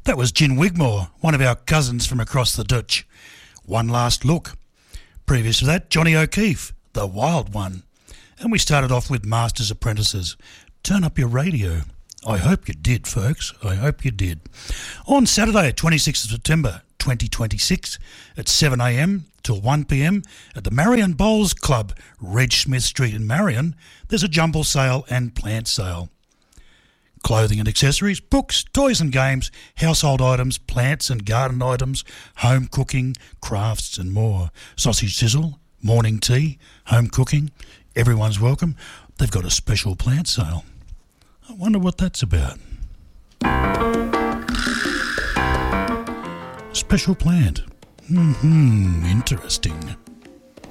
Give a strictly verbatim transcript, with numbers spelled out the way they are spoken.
That was Gin Wigmore, one of our cousins from across the ditch. One Last Look. Previous to that, Johnny O'Keefe, The Wild One. And we started off with Masters Apprentices. Turn up your radio. I hope you did, folks. I hope you did. On Saturday, twenty-sixth of September, twenty twenty-six, at seven a m till one p m at the Marion Bowls Club, Reg Smith Street in Marion, there's a jumble sale and plant sale. Clothing and accessories, books, toys and games, household items, plants and garden items, home cooking, crafts and more. Sausage sizzle, morning tea, home cooking, everyone's welcome. They've got a special plant sale. I wonder what that's about. Special plant. Hmm, interesting.